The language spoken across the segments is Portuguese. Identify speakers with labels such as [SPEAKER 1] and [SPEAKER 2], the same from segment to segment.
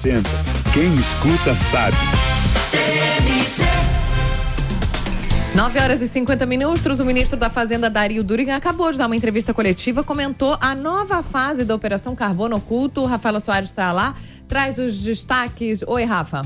[SPEAKER 1] 60. Quem escuta sabe.
[SPEAKER 2] 9h50. O ministro da Fazenda, Dario Durigan, acabou de dar uma entrevista coletiva, comentou a nova fase da Operação Carbono Oculto. O Rafaela Soares está lá, traz os destaques. Oi, Rafa.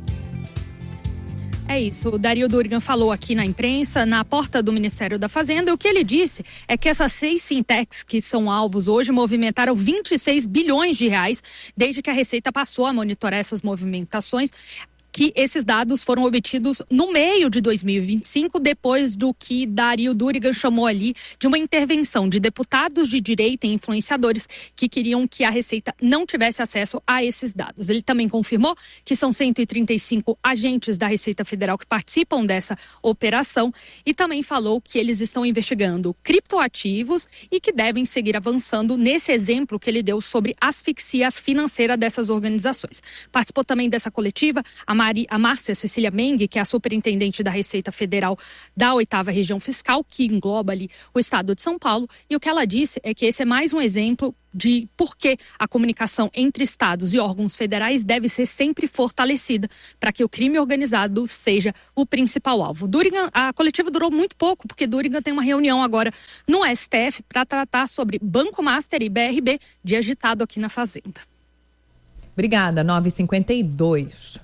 [SPEAKER 3] É isso, o Dario Durigan falou aqui na imprensa, na porta do Ministério da Fazenda, e o que ele disse é que essas 6 fintechs que são alvos hoje movimentaram 26 bilhões de reais desde que a Receita passou a monitorar essas movimentações, que esses dados foram obtidos no meio de 2025, depois do que Dario Durigan chamou ali de uma intervenção de deputados de direita e influenciadores que queriam que a Receita não tivesse acesso a esses dados. Ele também confirmou que são 135 agentes da Receita Federal que participam dessa operação e também falou que eles estão investigando criptoativos e que devem seguir avançando nesse exemplo que ele deu sobre a asfixia financeira dessas organizações. Participou também dessa coletiva a Márcia Cecília Meng, que é a superintendente da Receita Federal da 8ª Região Fiscal, que engloba ali o estado de São Paulo, e o que ela disse é que esse é mais um exemplo de por que a comunicação entre estados e órgãos federais deve ser sempre fortalecida para que o crime organizado seja o principal alvo. Durigan, a coletiva durou muito pouco, porque Durigan tem uma reunião agora no STF para tratar sobre Banco Master e BRB, de agitado aqui na Fazenda.
[SPEAKER 2] Obrigada, 9h52.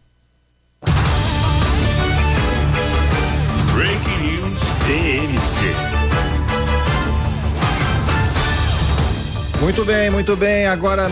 [SPEAKER 1] Breaking News TMC.
[SPEAKER 4] Muito bem. Agora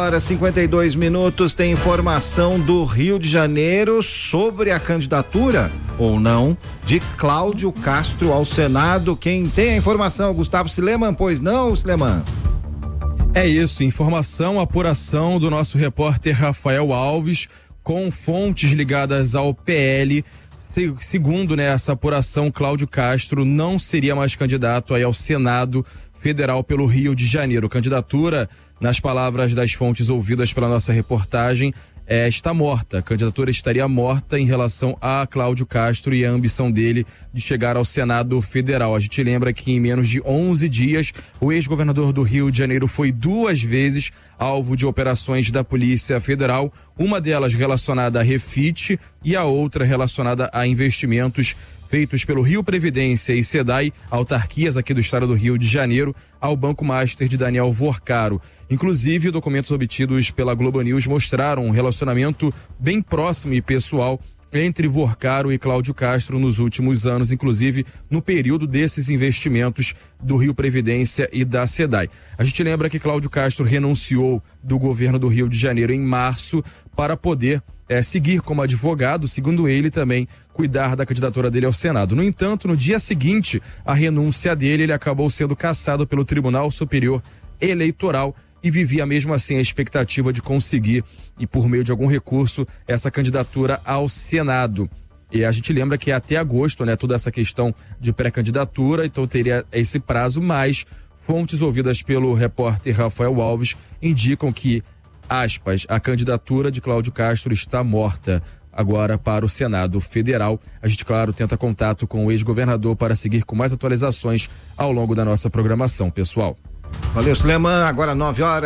[SPEAKER 4] 9h52. Tem informação do Rio de Janeiro sobre a candidatura, ou não, de Cláudio Castro ao Senado. Quem tem a informação, Gustavo Sileman, pois não, Sileman?
[SPEAKER 5] É isso, informação, apuração do nosso repórter Rafael Alves, com fontes ligadas ao PL. Segundo essa apuração, Cláudio Castro não seria mais candidato aí ao Senado Federal pelo Rio de Janeiro. Candidatura, nas palavras das fontes ouvidas pela nossa reportagem, está morta. A candidatura estaria morta em relação a Cláudio Castro e a ambição dele de chegar ao Senado Federal. A gente lembra que em menos de 11 dias, o ex-governador do Rio de Janeiro foi 2 vezes alvo de operações da Polícia Federal, uma delas relacionada a refit e a outra relacionada a investimentos feitos pelo Rio Previdência e SEDAI, autarquias aqui do estado do Rio de Janeiro, ao Banco Master de Daniel Vorcaro. Inclusive, documentos obtidos pela Globo News mostraram um relacionamento bem próximo e pessoal entre Vorcaro e Cláudio Castro nos últimos anos, inclusive no período desses investimentos do Rio Previdência e da SEDAI. A gente lembra que Cláudio Castro renunciou do governo do Rio de Janeiro em março para poder seguir como advogado, segundo ele também, cuidar da candidatura dele ao Senado. No entanto, no dia seguinte à renúncia dele, ele acabou sendo cassado pelo Tribunal Superior Eleitoral e vivia mesmo assim a expectativa de conseguir, e por meio de algum recurso, essa candidatura ao Senado. E a gente lembra que até agosto, toda essa questão de pré-candidatura, então teria esse prazo, mas fontes ouvidas pelo repórter Rafael Alves indicam que, aspas, a candidatura de Cláudio Castro está morta agora para o Senado Federal. A gente, claro, tenta contato com o ex-governador para seguir com mais atualizações ao longo da nossa programação, pessoal.
[SPEAKER 4] Valeu, Suleman. Agora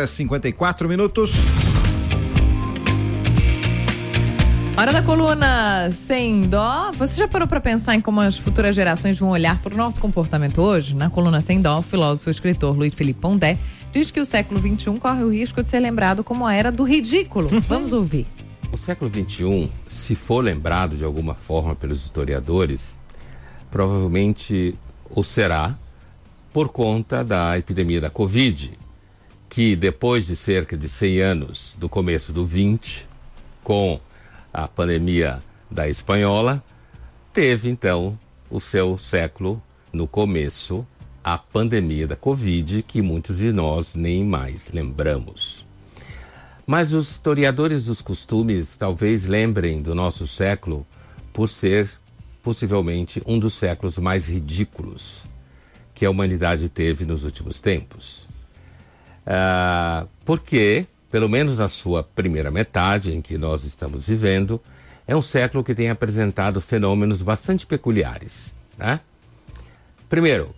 [SPEAKER 4] 9h54.
[SPEAKER 2] Hora da coluna Sem Dó. Você já parou para pensar em como as futuras gerações vão olhar para o nosso comportamento hoje? Na coluna Sem Dó, o filósofo e escritor Luiz Felipe Pondé diz que o século XXI corre o risco de ser lembrado como a era do ridículo. Vamos ouvir.
[SPEAKER 6] O século XXI, se for lembrado de alguma forma pelos historiadores, provavelmente o será por conta da epidemia da Covid, que depois de cerca de 100 anos do começo do 20, com a pandemia da espanhola, teve então o seu século no começo, a pandemia da Covid, que muitos de nós nem mais lembramos. Mas os historiadores dos costumes talvez lembrem do nosso século por ser possivelmente um dos séculos mais ridículos que a humanidade teve nos últimos tempos. Porque, pelo menos na sua primeira metade, em que nós estamos vivendo, é um século que tem apresentado fenômenos bastante peculiares, né? Primeiro,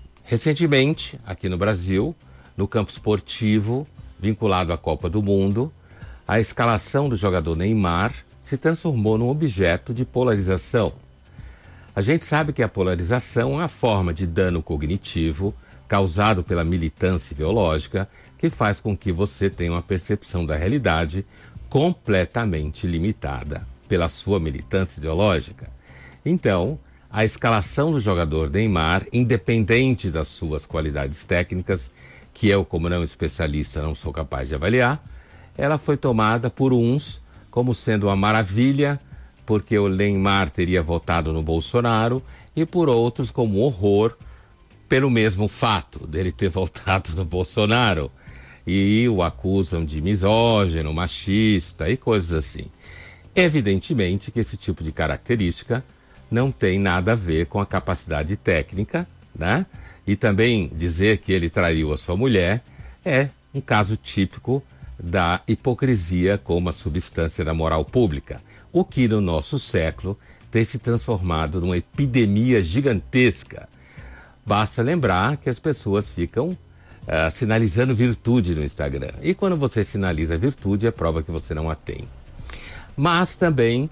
[SPEAKER 6] recentemente, aqui no Brasil, no campo esportivo, vinculado à Copa do Mundo, a escalação do jogador Neymar se transformou num objeto de polarização. A gente sabe que a polarização é uma forma de dano cognitivo causado pela militância ideológica que faz com que você tenha uma percepção da realidade completamente limitada pela sua militância ideológica. Então, a escalação do jogador Neymar, independente das suas qualidades técnicas, que eu, como não especialista, não sou capaz de avaliar, ela foi tomada por uns como sendo uma maravilha, porque o Neymar teria votado no Bolsonaro, e por outros como horror, pelo mesmo fato dele ter votado no Bolsonaro. E o acusam de misógino, machista e coisas assim. Evidentemente que esse tipo de característica não tem nada a ver com a capacidade técnica, né? E também dizer que ele traiu a sua mulher é um caso típico da hipocrisia como uma substância da moral pública, o que no nosso século tem se transformado numa epidemia gigantesca. Basta lembrar que as pessoas ficam sinalizando virtude no Instagram. E quando você sinaliza virtude, é prova que você não a tem. Mas também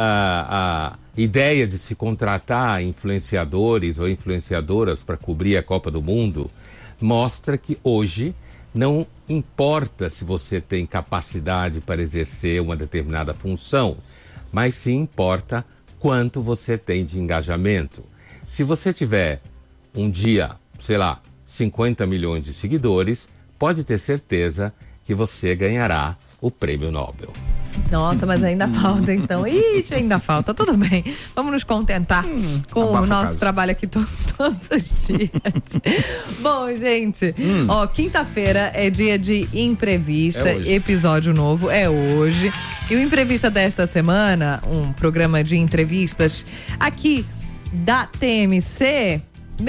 [SPEAKER 6] a ideia de se contratar influenciadores ou influenciadoras para cobrir a Copa do Mundo mostra que hoje não importa se você tem capacidade para exercer uma determinada função, mas sim importa quanto você tem de engajamento. Se você tiver um dia, sei lá, 50 milhões de seguidores, pode ter certeza que você ganhará o prêmio Nobel.
[SPEAKER 2] Nossa, mas ainda falta então. Ixi, ainda falta. Tudo bem. Vamos nos contentar com o nosso trabalho aqui todos os dias. Bom, gente, ó, quinta-feira é dia de Imprevista, episódio novo, é hoje. E o Imprevista desta semana, um programa de entrevistas aqui da TMC,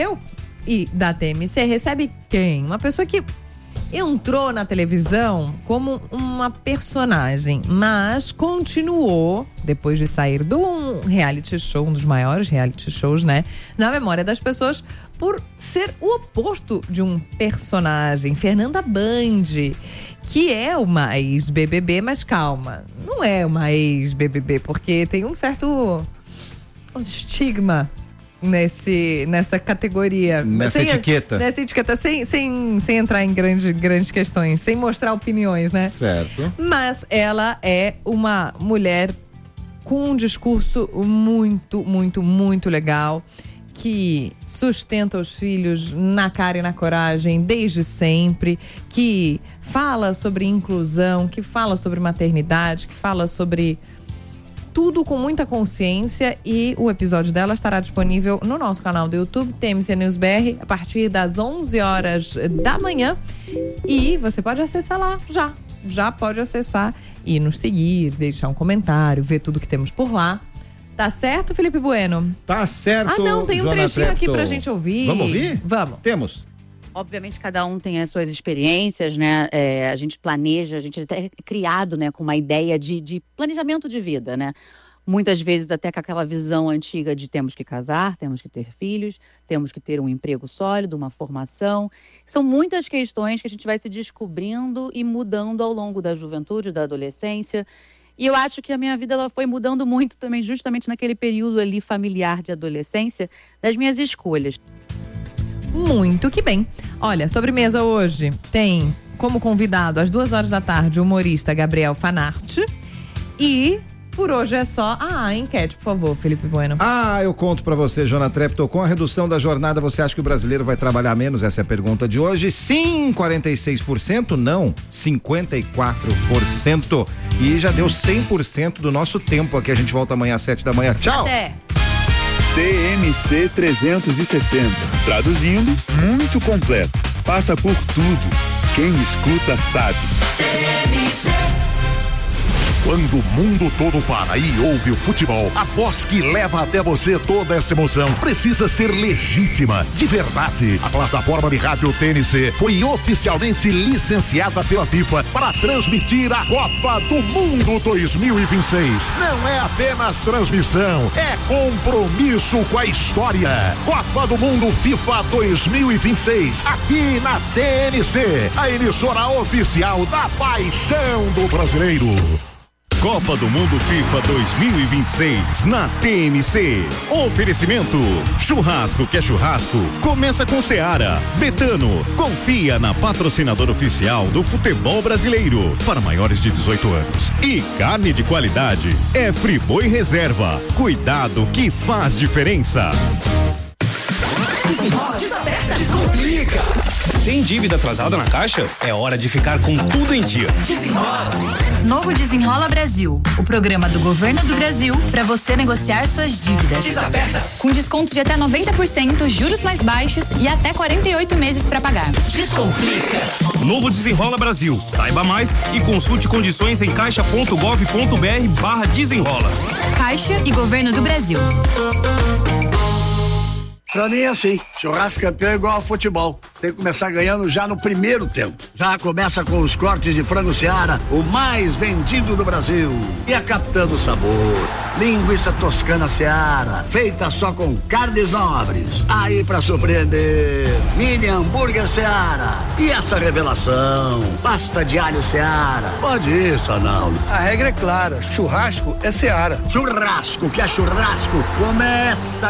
[SPEAKER 2] da TMC, recebe quem? Uma pessoa que entrou na televisão como uma personagem, mas continuou, depois de sair de um reality show, um dos maiores reality shows, né? Na memória das pessoas, por ser o oposto de um personagem. Fernanda Band, que é uma ex-BBB, mas calma, não é uma ex-BBB, porque tem um certo estigma nessa categoria.
[SPEAKER 4] Nessa etiqueta.
[SPEAKER 2] Nessa etiqueta, sem entrar em grandes questões, sem mostrar opiniões, né?
[SPEAKER 4] Certo.
[SPEAKER 2] Mas ela é uma mulher com um discurso muito, muito, muito legal, que sustenta os filhos na cara e na coragem desde sempre, que fala sobre inclusão, que fala sobre maternidade, que fala sobre tudo com muita consciência, e o episódio dela estará disponível no nosso canal do YouTube, TMC News BR, a partir das 11 horas da manhã. E você pode acessar lá já pode acessar e nos seguir, deixar um comentário, ver tudo que temos por lá. Tá certo, Felipe Bueno?
[SPEAKER 4] Tá certo.
[SPEAKER 2] Não, tem um trechinho aqui pra gente ouvir.
[SPEAKER 4] Vamos ouvir?
[SPEAKER 2] Vamos.
[SPEAKER 4] Temos.
[SPEAKER 7] Obviamente, cada um tem as suas experiências, né? A gente planeja, a gente é criado, né, com uma ideia de planejamento de vida, né? Muitas vezes até com aquela visão antiga de temos que casar, temos que ter filhos, temos que ter um emprego sólido, uma formação. São muitas questões que a gente vai se descobrindo e mudando ao longo da juventude, da adolescência. E eu acho que a minha vida ela foi mudando muito também, justamente naquele período ali familiar de adolescência, das minhas escolhas.
[SPEAKER 2] Muito que bem. Olha, sobremesa hoje tem como convidado às 2 horas da tarde o humorista Gabriel Fanart. E por hoje é só a enquete, por favor, Felipe Bueno.
[SPEAKER 4] Eu conto pra você, Jona Trepto, com a redução da jornada, você acha que o brasileiro vai trabalhar menos? Essa é a pergunta de hoje. Sim, 46%, não, 54%. E já deu 100% do nosso tempo aqui. A gente volta amanhã às 7 da manhã. Tchau!
[SPEAKER 2] Até!
[SPEAKER 1] TMC 360. Traduzindo, muito completo. Passa por tudo. Quem escuta sabe.
[SPEAKER 8] Quando o mundo todo para e ouve o futebol, a voz que leva até você toda essa emoção precisa ser legítima, de verdade. A plataforma de rádio TNC foi oficialmente licenciada pela FIFA para transmitir a Copa do Mundo 2026. Não é apenas transmissão, é compromisso com a história. Copa do Mundo FIFA 2026, aqui na TNC, a emissora oficial da paixão do brasileiro.
[SPEAKER 9] Copa do Mundo FIFA 2026 na TNC. Oferecimento: churrasco que é churrasco, começa com Seara. Betano, confia na patrocinadora oficial do futebol brasileiro para maiores de 18 anos. E carne de qualidade é Friboi Reserva. Cuidado que faz diferença.
[SPEAKER 10] Desenrola, desaperta, descomplica. Tem dívida atrasada na Caixa? É hora de ficar com tudo em dia. Desenrola.
[SPEAKER 11] Novo Desenrola Brasil, o programa do Governo do Brasil para você negociar suas dívidas.
[SPEAKER 10] Desaperta.
[SPEAKER 11] Com desconto de até 90%, juros mais baixos e até 48 meses para pagar.
[SPEAKER 10] Descomplica. Novo Desenrola Brasil. Saiba mais e consulte condições em caixa.gov.br/desenrola.
[SPEAKER 11] Caixa e Governo do Brasil.
[SPEAKER 12] Pra mim é assim, churrasco campeão é igual ao futebol. Tem que começar ganhando já no primeiro tempo. Já começa com os cortes de frango Seara, o mais vendido do Brasil. E a captando o sabor. Linguiça toscana Seara, feita só com carnes nobres. Aí pra surpreender, mini hambúrguer Seara. E essa revelação, pasta de alho Seara. Pode ir, Sanaldo.
[SPEAKER 13] A regra é clara, churrasco é Seara.
[SPEAKER 12] Churrasco que é churrasco, começa